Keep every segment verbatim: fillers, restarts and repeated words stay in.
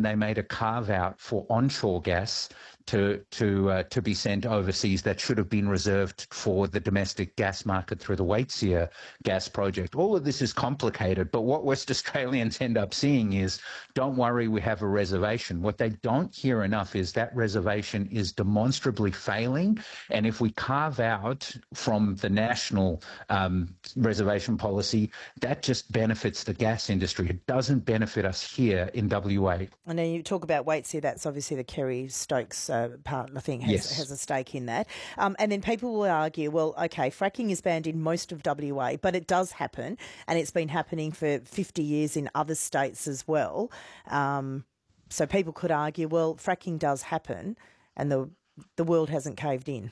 they made a carve out for onshore gas to to uh, to be sent overseas that should have been reserved for the domestic gas market through the Waitsia gas project. All of this is complicated, but what West Australians end up seeing is, don't worry, we have a reservation. What they don't hear enough is that reservation is demonstrably failing, and if we carve out from the national um, reservation policy, that just benefits the gas industry. It doesn't benefit us here in W A. And then you talk about Waitsia, that's obviously the Kerry Stokes uh, part, I think, has, yes. has a stake in that. Um, and then people will argue, well, okay, fracking is banned in most of W A, but it does happen, and it's been happening for fifty years in other states as well. Um, so people could argue, well, fracking does happen, and the the world hasn't caved in.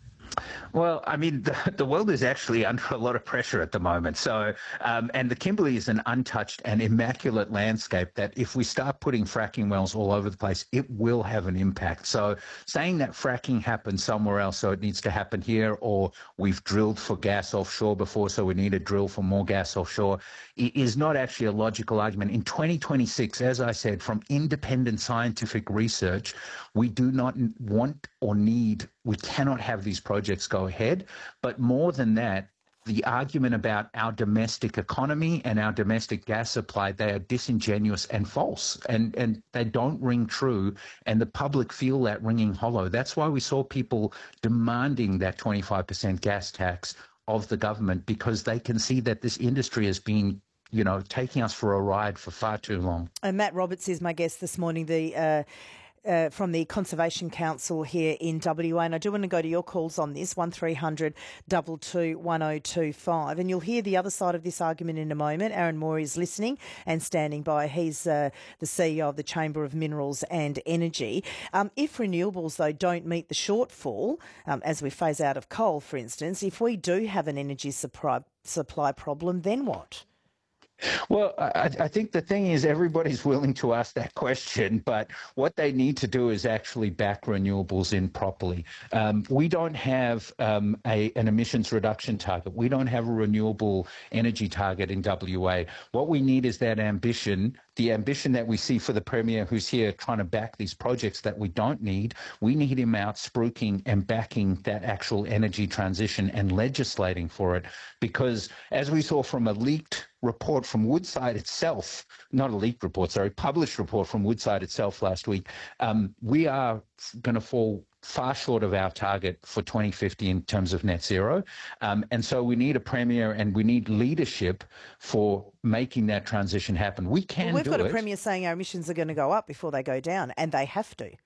Well, I mean, the, the world is actually under a lot of pressure at the moment. So, um, and the Kimberley is an untouched and immaculate landscape that if we start putting fracking wells all over the place, it will have an impact. So saying that fracking happens somewhere else, so it needs to happen here, or we've drilled for gas offshore before, so we need to drill for more gas offshore, is not actually a logical argument. In twenty twenty-six, as I said, from independent scientific research, we do not want or need, we cannot have these projects go ahead. But more than that, the argument about our domestic economy and our domestic gas supply, they are disingenuous and false, and, and they don't ring true, and the public feel that ringing hollow. That's why we saw people demanding that twenty-five percent gas tax of the government, because they can see that this industry has been, you know, taking us for a ride for far too long. And Matt Roberts is my guest this morning, the uh, uh, from the Conservation Council here in W A. And I do want to go to your calls on this, one three hundred two two one oh two five. And you'll hear the other side of this argument in a moment. Aaron Moore is listening and standing by. He's uh, the C E O of the Chamber of Minerals and Energy. Um, if renewables, though, don't meet the shortfall, um, as we phase out of coal, for instance, if we do have an energy supply, supply problem, then what? Well, I, I think the thing is everybody's willing to ask that question, but what they need to do is actually back renewables in properly. Um, we don't have um, a, an emissions reduction target. We don't have a renewable energy target in W A. What we need is that ambition, the ambition that we see for the Premier who's here trying to back these projects that we don't need. We need him out spruiking and backing that actual energy transition and legislating for it, because as we saw from a leaked report from Woodside itself, not a leaked report, sorry, published report from Woodside itself last week, um, we are going to fall far short of our target for twenty fifty in terms of net zero. Um, and so we need a premier and we need leadership for making that transition happen. We can well, we've do got a it. premier saying our emissions are going to go up before they go down, and they have to.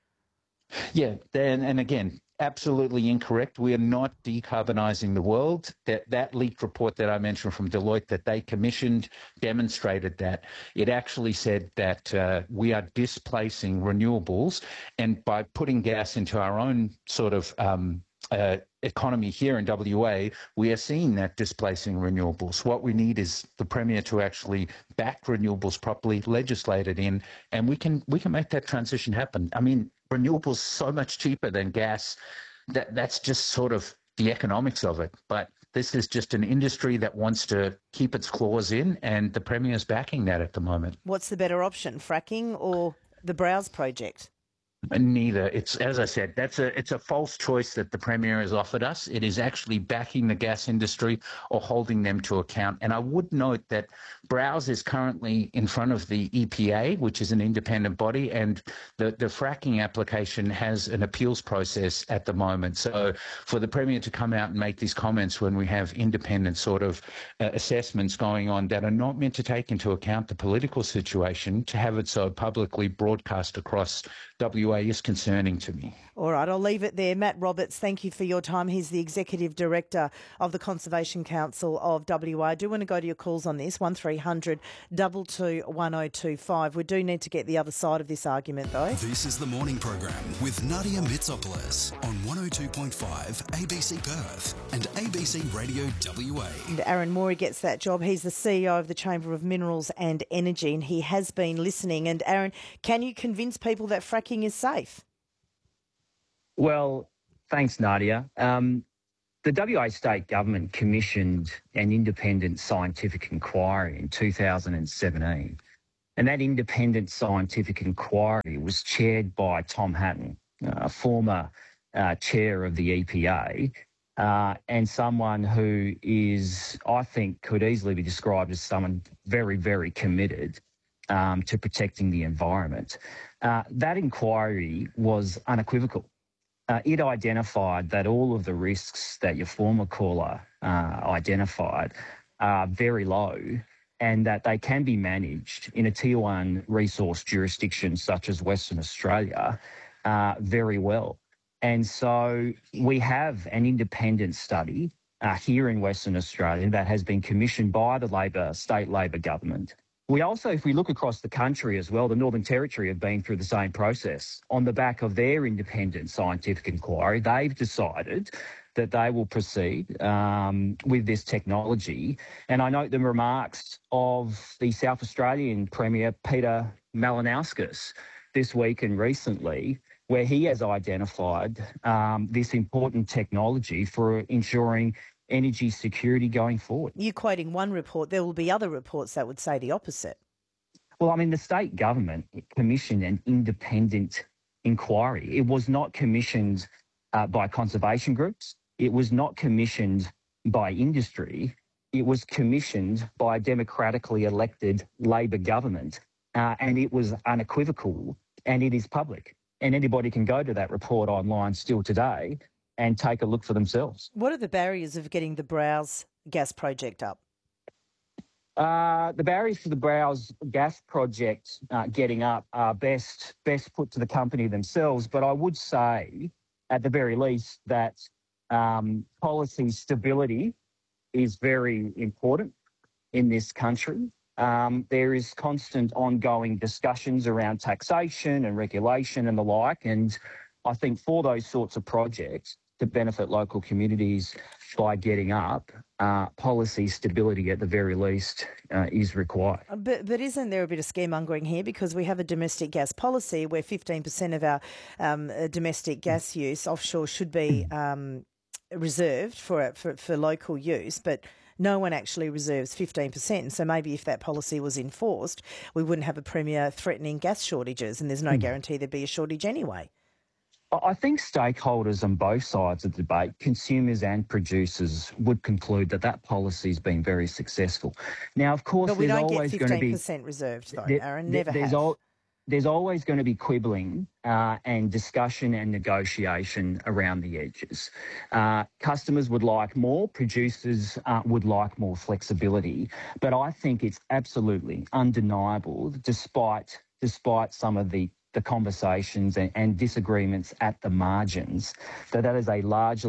Yeah, and, and again, absolutely incorrect. We are not decarbonising the world. That that leaked report that I mentioned from Deloitte that they commissioned demonstrated that. It actually said that uh, we are displacing renewables, and by putting gas into our own sort of um, uh, economy here in W A, we are seeing that displacing renewables. What we need is the Premier to actually back renewables properly, legislate it in, and we can we can make that transition happen. I mean, renewables so much cheaper than gas. That that's just sort of the economics of it. But this is just an industry that wants to keep its claws in, and the Premier is backing that at the moment. What's the better option, fracking or the Browse project? Neither. It's, as I said, that's a it's a false choice that the Premier has offered us. It is actually backing the gas industry or holding them to account. And I would note that Browse is currently in front of the E P A, which is an independent body, and the, the fracking application has an appeals process at the moment. So for the Premier to come out and make these comments when we have independent sort of uh, assessments going on that are not meant to take into account the political situation, to have it so publicly broadcast across W A is concerning to me. All right, I'll leave it there. Matt Roberts, thank you for your time. He's the Executive Director of the Conservation Council of W A. I do want to go to your calls on this, one three hundred two two one oh two five. We do need to get the other side of this argument, though. This is the morning program with Nadia Mitsopoulos on one oh two point five A B C Perth and A B C Radio W A. And Aaron Moore gets that job. He's the C E O of the Chamber of Minerals and Energy, and he has been listening. And Aaron, can you convince people that fracking is safe? Well, thanks, Nadia. Um, the W A state government commissioned an independent scientific inquiry in two thousand seventeen, And that independent scientific inquiry was chaired by Tom Hatton, a former uh, chair of the E P A, uh, and someone who is, I think, could easily be described as someone very, very committed um, to protecting the environment. Uh, that inquiry was unequivocal. Uh, it identified that all of the risks that your former caller uh, identified are very low, and that they can be managed in a tier one resource jurisdiction such as Western Australia uh, very well. And so we have an independent study uh, here in Western Australia that has been commissioned by the Labor, state Labor government. We also, if we look across the country as well, the Northern Territory have been through the same process. On the back of their independent scientific inquiry, they've decided that they will proceed um, with this technology. And I note the remarks of the South Australian Premier, Peter Malinauskas, this week and recently, where he has identified um, this important technology for ensuring energy security going forward. You're quoting one report. There will be other reports that would say the opposite. Well, I mean, the state government commissioned an independent inquiry. It was not commissioned uh, by conservation groups. It was not commissioned by industry. It was commissioned by a democratically elected Labor government, uh, and it was unequivocal, and it is public. And anybody can go to that report online still today and take a look for themselves. What are the barriers of getting the Browse gas project up? Uh, the barriers for the Browse gas project uh, getting up are best best put to the company themselves. But I would say, at the very least, that um, policy stability is very important in this country. Um, there is constant ongoing discussions around taxation and regulation and the like. And I think for those sorts of projects, to benefit local communities by getting up, uh, policy stability at the very least uh, is required. But, but isn't there a bit of scaremongering here? Because we have a domestic gas policy where fifteen percent of our um, domestic gas use offshore should be um, reserved for, for for local use, but no one actually reserves fifteen percent. So maybe if that policy was enforced, we wouldn't have a premier threatening gas shortages, and there's no mm. guarantee there'd be a shortage anyway. I think stakeholders on both sides of the debate, consumers and producers, would conclude that that policy has been very successful. Now, of course, but we there's don't always get going to be fifteen percent reserved, though, there, Aaron. Never there's have. Al, there's always going to be quibbling uh, and discussion and negotiation around the edges. Uh, customers would like more, producers uh, would like more flexibility. But I think it's absolutely undeniable, despite despite some of the the conversations and, and disagreements at the margins, that that is a largely